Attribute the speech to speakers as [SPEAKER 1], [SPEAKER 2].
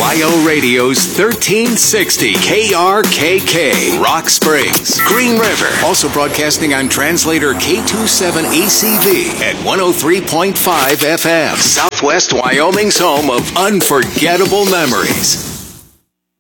[SPEAKER 1] WYO Radio's 1360 KRKK, Rock Springs, Green River. Also broadcasting on translator K27ACV at 103.5 FM. Southwest Wyoming's home of unforgettable memories.